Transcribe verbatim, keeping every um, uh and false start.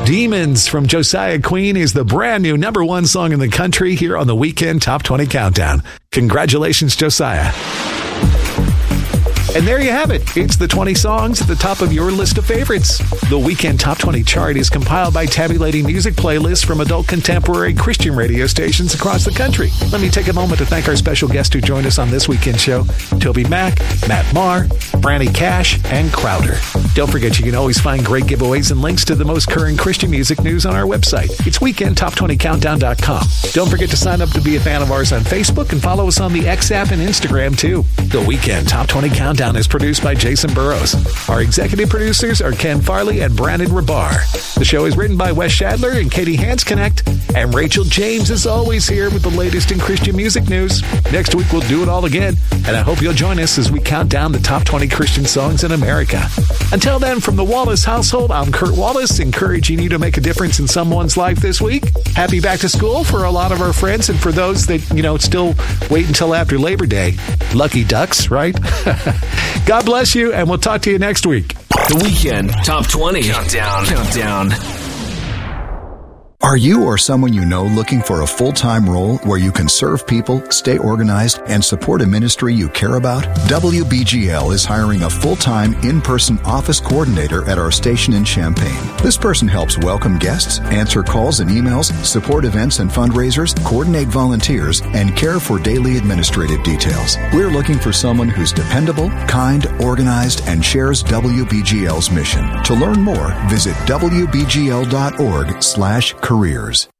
Demons from Josiah Queen is the brand new number one song in the country here on the Weekend Top twenty Countdown. Congratulations, Josiah. And there you have it. It's the twenty songs at the top of your list of favorites. The Weekend Top twenty chart is compiled by tabulating music playlists from adult contemporary Christian radio stations across the country. Let me take a moment to thank our special guests who joined us on this weekend show, Toby Mack, Matt Marr, Franny Cash, and Crowder. Don't forget you can always find great giveaways and links to the most current Christian music news on our website. It's weekend top twenty countdown dot com. Don't forget to sign up to be a fan of ours on Facebook and follow us on the X app and Instagram too. The Weekend Top twenty Countdown is produced by Jason Burrows. Our executive producers are Ken Farley and Brandon Rabar. The show is written by Wes Shadler and Katie Hansconnect, and Rachel James is always here with the latest in Christian music news. Next week we'll do it all again, and I hope you'll join us as we count down the top twenty Christian songs in America. Until then, from the Wallace household, I'm Kurt Wallace, encouraging you to make a difference in someone's life this week. Happy back to school for a lot of our friends, and for those that, you know, still wait until after Labor Day. Lucky ducks, right? God bless you, and we'll talk to you next week. The Weekend Top twenty Countdown. Countdown. Are you or someone you know looking for a full-time role where you can serve people, stay organized, and support a ministry you care about? W B G L is hiring a full-time, in-person office coordinator at our station in Champaign. This person helps welcome guests, answer calls and emails, support events and fundraisers, coordinate volunteers, and care for daily administrative details. We're looking for someone who's dependable, kind, organized, and shares W B G L's mission. To learn more, visit W B G L dot org slash careers.